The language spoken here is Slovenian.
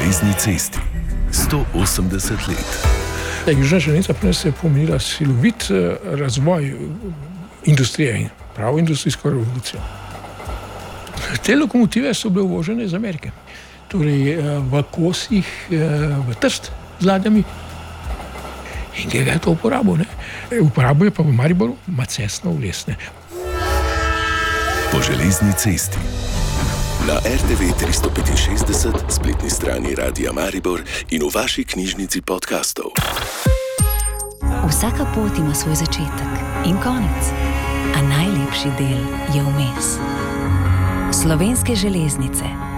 železni cesti 180 let. Južna železnica pri nas je pomenila silovit razvoj industrije in pravo industrijsko revolucijo. Te lokomotive so bile uvožene iz Amerike, torej v kosih v Trst z ladjami. In kje je to uporabil? Uporabil je pa v Mariboru macesno vlesne. Po železni cesti. Na RTV 365, spletni strani Radia Maribor in v vaši knjižnici podcastov. Vsaka pot ima svoj začetek in konec, a najlepši del je vmes. Slovenske železnice.